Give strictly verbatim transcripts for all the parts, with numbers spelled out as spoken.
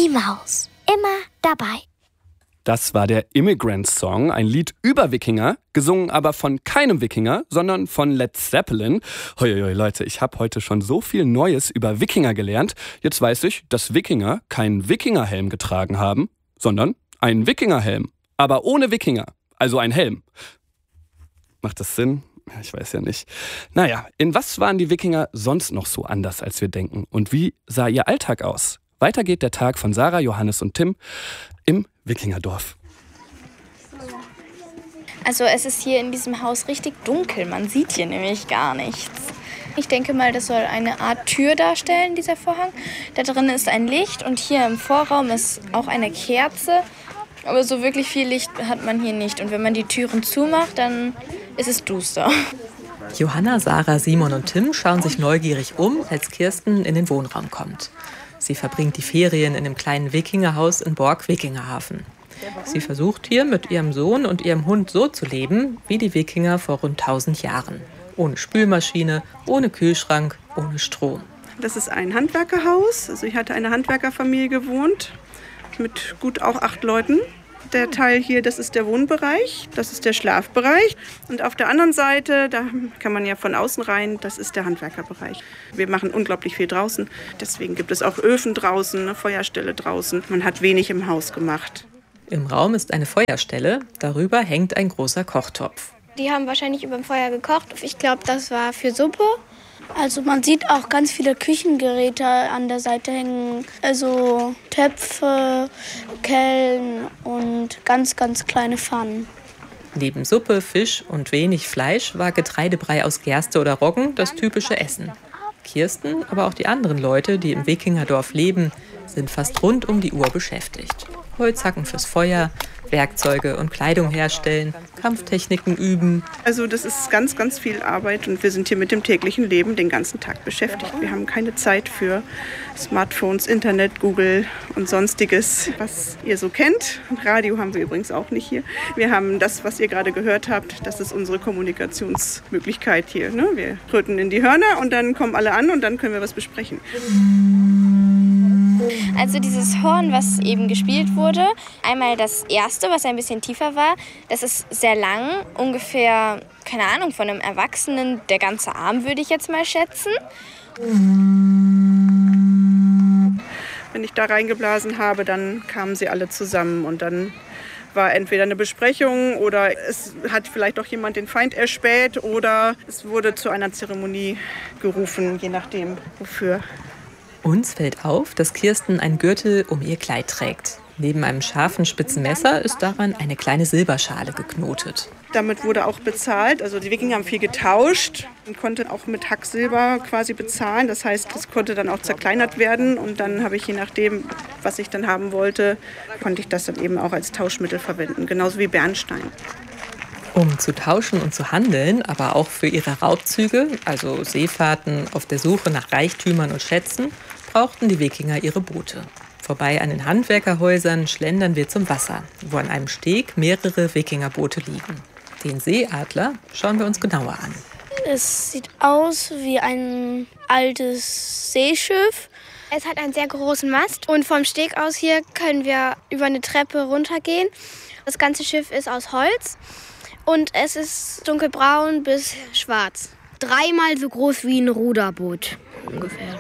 Die Maus. Immer dabei. Das war der Immigrant Song, ein Lied über Wikinger, gesungen aber von keinem Wikinger, sondern von Led Zeppelin. Hoi, Leute, ich habe heute schon so viel Neues über Wikinger gelernt. Jetzt weiß ich, dass Wikinger keinen Wikingerhelm getragen haben, sondern einen Wikingerhelm. Aber ohne Wikinger, also ein Helm. Macht das Sinn? Ich weiß ja nicht. Naja, in was waren die Wikinger sonst noch so anders, als wir denken? Und wie sah ihr Alltag aus? Weiter geht der Tag von Sarah, Johannes und Tim im Wikingerdorf. Also es ist hier in diesem Haus richtig dunkel, man sieht hier nämlich gar nichts. Ich denke mal, das soll eine Art Tür darstellen, dieser Vorhang. Da drin ist ein Licht und hier im Vorraum ist auch eine Kerze. Aber so wirklich viel Licht hat man hier nicht. Und wenn man die Türen zumacht, dann ist es duster. Johanna, Sarah, Simon und Tim schauen sich neugierig um, als Kirsten in den Wohnraum kommt. Sie verbringt die Ferien in dem kleinen Wikingerhaus in Borg-Wikingerhafen. Sie versucht hier mit ihrem Sohn und ihrem Hund so zu leben, wie die Wikinger vor rund tausend Jahren. Ohne Spülmaschine, ohne Kühlschrank, ohne Strom. Das ist ein Handwerkerhaus. Also ich hatte eine Handwerkerfamilie gewohnt, mit gut auch acht Leuten. Der Teil hier, das ist der Wohnbereich, das ist der Schlafbereich. Und auf der anderen Seite, da kann man ja von außen rein, das ist der Handwerkerbereich. Wir machen unglaublich viel draußen. Deswegen gibt es auch Öfen draußen, eine Feuerstelle draußen. Man hat wenig im Haus gemacht. Im Raum ist eine Feuerstelle, darüber hängt ein großer Kochtopf. Die haben wahrscheinlich über dem Feuer gekocht. Ich glaube, das war für Suppe. Also man sieht auch ganz viele Küchengeräte an der Seite hängen. Also Töpfe, Kellen und ganz, ganz kleine Pfannen. Neben Suppe, Fisch und wenig Fleisch war Getreidebrei aus Gerste oder Roggen das typische Essen. Kirsten, aber auch die anderen Leute, die im Wikingerdorf leben, sind fast rund um die Uhr beschäftigt. Holz hacken fürs Feuer, Werkzeuge und Kleidung herstellen, Kampftechniken üben. Also das ist ganz, ganz viel Arbeit und wir sind hier mit dem täglichen Leben den ganzen Tag beschäftigt. Wir haben keine Zeit für Smartphones, Internet, Google und Sonstiges, was ihr so kennt. Radio haben wir übrigens auch nicht hier. Wir haben das, was ihr gerade gehört habt, das ist unsere Kommunikationsmöglichkeit hier. Ne? Wir tröten in die Hörner und dann kommen alle an und dann können wir was besprechen. Also dieses Horn, was eben gespielt wurde, einmal das erste, was ein bisschen tiefer war, das ist sehr lang, ungefähr, keine Ahnung, von einem Erwachsenen, der ganze Arm würde ich jetzt mal schätzen. Wenn ich da reingeblasen habe, dann kamen sie alle zusammen und dann war entweder eine Besprechung oder es hat vielleicht auch jemand den Feind erspäht oder es wurde zu einer Zeremonie gerufen, je nachdem wofür. Uns fällt auf, dass Kirsten einen Gürtel um ihr Kleid trägt. Neben einem scharfen, spitzen Messer ist daran eine kleine Silberschale geknotet. Damit wurde auch bezahlt. Also die Wikinger haben viel getauscht und konnten auch mit Hacksilber quasi bezahlen. Das heißt, das konnte dann auch zerkleinert werden. Und dann habe ich, je nachdem, was ich dann haben wollte, konnte ich das dann eben auch als Tauschmittel verwenden. Genauso wie Bernstein. Um zu tauschen und zu handeln, aber auch für ihre Raubzüge, also Seefahrten auf der Suche nach Reichtümern und Schätzen, brauchten die Wikinger ihre Boote. Vorbei an den Handwerkerhäusern schlendern wir zum Wasser, wo an einem Steg mehrere Wikingerboote liegen. Den Seeadler schauen wir uns genauer an. Es sieht aus wie ein altes Seeschiff. Es hat einen sehr großen Mast und vom Steg aus hier können wir über eine Treppe runtergehen. Das ganze Schiff ist aus Holz und es ist dunkelbraun bis schwarz. Dreimal so groß wie ein Ruderboot ungefähr.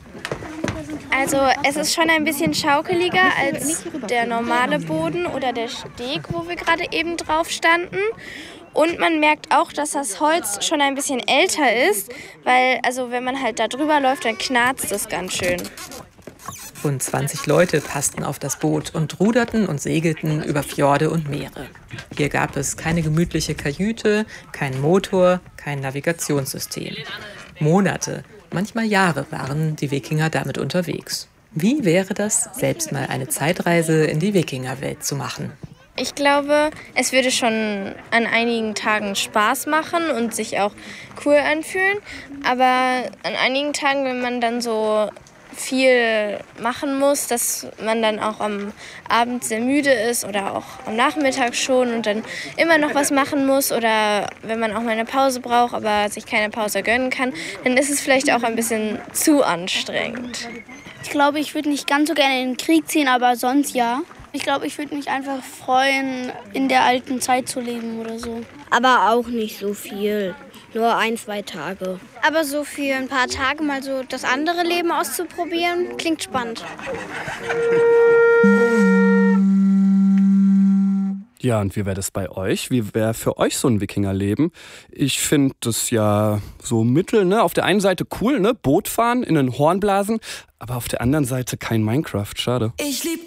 Also es ist schon ein bisschen schaukeliger als der normale Boden oder der Steg, wo wir gerade eben drauf standen. Und man merkt auch, dass das Holz schon ein bisschen älter ist, weil also wenn man halt da drüber läuft, dann knarzt es ganz schön. Rund zwanzig Leute passten auf das Boot und ruderten und segelten über Fjorde und Meere. Hier gab es keine gemütliche Kajüte, keinen Motor, kein Navigationssystem. Monate, manchmal Jahre waren die Wikinger damit unterwegs. Wie wäre das, selbst mal eine Zeitreise in die Wikingerwelt zu machen? Ich glaube, es würde schon an einigen Tagen Spaß machen und sich auch cool anfühlen. Aber an einigen Tagen, wenn man dann so viel machen muss, dass man dann auch am Abend sehr müde ist oder auch am Nachmittag schon und dann immer noch was machen muss oder wenn man auch mal eine Pause braucht, aber sich keine Pause gönnen kann, dann ist es vielleicht auch ein bisschen zu anstrengend. Ich glaube, ich würde nicht ganz so gerne in den Krieg ziehen, aber sonst ja. Ich glaube, ich würde mich einfach freuen, in der alten Zeit zu leben oder so. Aber auch nicht so viel, nur ein, zwei Tage. Aber so für ein paar Tage mal so das andere Leben auszuprobieren, klingt spannend. Ja, und wie wäre das bei euch? Wie wäre für euch so ein Wikingerleben? Ich finde das ja so mittel, ne? Auf der einen Seite cool, ne? Boot fahren, in den Horn blasen, aber auf der anderen Seite kein Minecraft, schade. Ich lieb